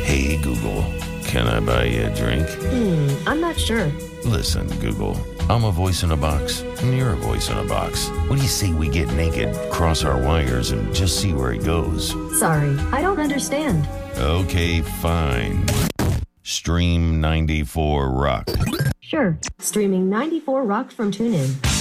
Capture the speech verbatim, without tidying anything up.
Hey, Google, can I buy you a drink? Hmm, I'm not sure. Listen, Google, I'm a voice in a box, and you're a voice in a box. What do you say we get naked, cross our wires, and just see where it goes? Sorry, I don't understand. Okay, fine. Stream ninety-four Rock. Sure. Streaming ninety-four Rock from TuneIn.